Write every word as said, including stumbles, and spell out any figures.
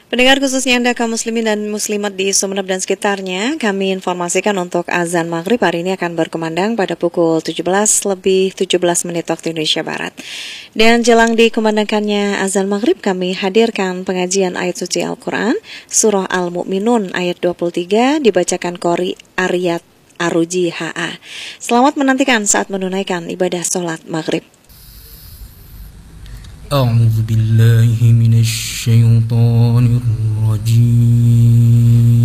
Pendengar khususnya Anda kaum muslimin dan muslimat di Sumeneb dan sekitarnya, kami informasikan untuk azan maghrib hari ini akan berkumandang pada pukul tujuh belas lebih tujuh belas menit waktu Indonesia Barat. Dan jelang dikumandangkannya azan maghrib, kami hadirkan pengajian ayat suci Al-Quran, Surah Al-Mu'minun ayat dua puluh tiga, dibacakan Qori Ariyat Aruji H A. Selamat menantikan saat menunaikan ibadah sholat maghrib. أعوذ بالله من الشيطان الرجيم